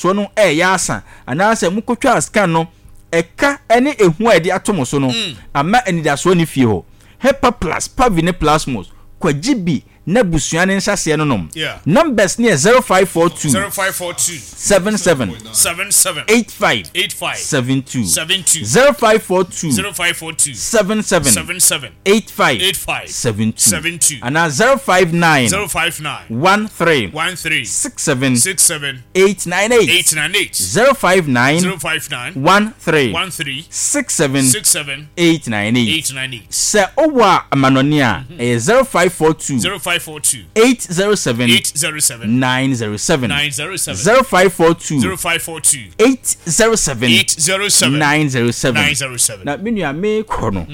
to no yasa anase mukotwa scan no eka ene ehu a de atomo so no ama anidaso ni fie ho Hepa Plus Pavine Plasmos kwajibi na busua ne nsase no nom numbers ne 0542 77 85 72 0542 77 85 72 ana 059 13 67 898 059 13 67 898 se owa amanonia 0542 807 907 0542 807 907 na menu ame kono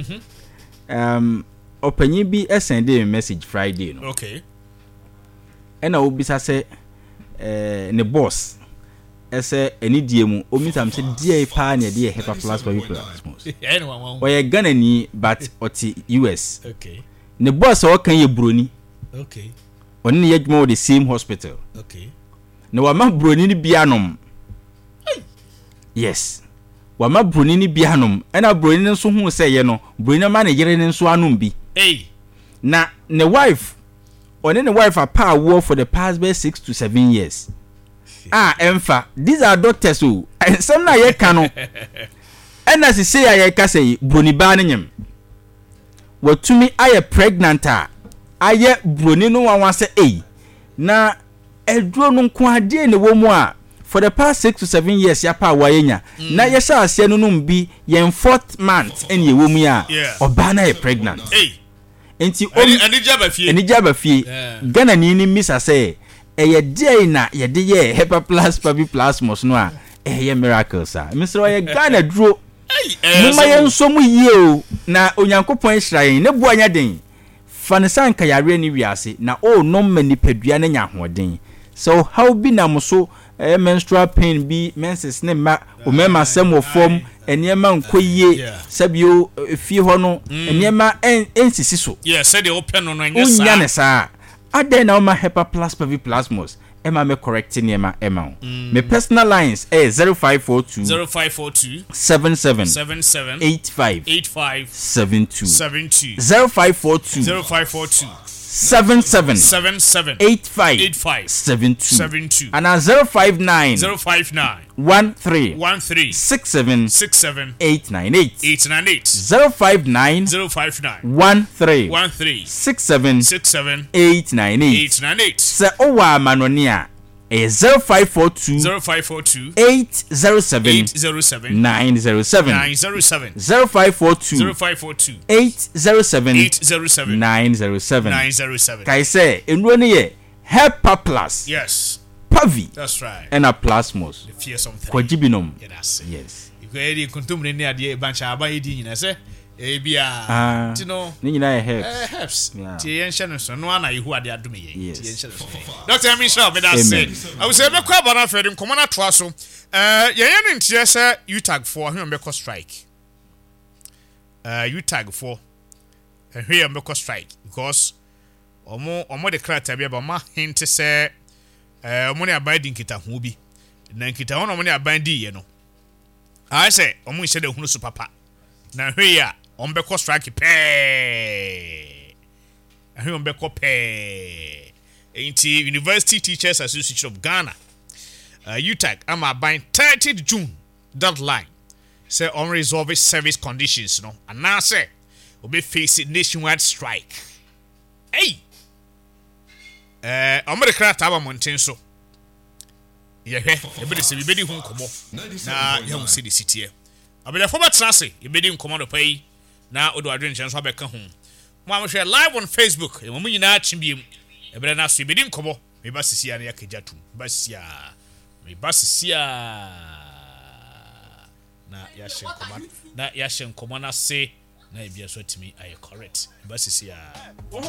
opanyi bi send a message Friday no okay ena obisa se ne boss ese eni die mu omitam se die pa na de Hepa Plus Plasmos oye Ghana ni but oti US okay ne boss o kan ye broni okay oni ye dwuma the same hospital okay ne wa ma broni ni bianom yes wa ma broni ni bianom ena broni nso hu se ye no broni ma ne yere nso anom bi na ne wife oni ne wife apa war for the past 6 to 7 years emfa these are doctors who some na ye kan no ena se say ya ka say broni ba ne nyem watumi aye pregnant aye broni no wan say na eduro no nko ade ne wo mu a for the past 6 to 7 years ya pa wayenya na ye sha ase no num bi ye 4th month en ye wo mu a oba na ye pregnant enti enija ba fie Ghana ni misa say ye dey na ye de ye Hepa Plus Plasmos no a ye miracles a misro ye Ghana duro muma ye nso mu yie o na onyankopon hirayen ne buanya den fanisan ka yare ni wiase na o no mani padua na nya hoden so how bi na muso menstrual pain bi menses ne ma o mema sem wo fom eniema nkoyie sabio fie ho no eniema ensisi so say the open no nya sa unya ne sa aden na o ma Hepa Plus Plasmos Emma me correcting Emma my personal lines 0542 77 85 72 0542 77 85 72 and 059 13 67 898 059 13 67 898 se owa manonia 0542 807 907 0542 807 907 kai say enro ne ye Hepa Plus yes Pavi that's right and a Plasmos the fear something kwajibinom yes you go eri kontumre ne ade bancha aban edi nyina se bia ti no ni nyina helps ti yen hye no so no ana yehu ade adome yen ti yen hye so Dr. Michelle me da say I will say be kwa bana fere nkomo na toa so yen no ntie se UTAG for hwe mbeko strike UTAG for hwe mbeko strike because omo de krata bia ba ma hint se omo ne abadi nkita ho bi na nkita ho no omo ne abadi ye no I say omo hye de hunu so papa na hwe ya ombeko strike ahwe ombeko Inti University Teachers Association of Ghana UTAG ama by 30th June deadline say unresolved service conditions no and now say will be facing nationwide strike America taba mountain so ebedi se bibedi hu nkomo na ya hu see the city abele for batrase ebedi nkomo no pai na odo adwen chen so abeka hu mo am share live on Facebook mo nyina chimbiem ebele na so ebedi nkomo me basisia na yakagyatum basia me basisia na ya shen nkomo na se na ebia so timi aye correct basisia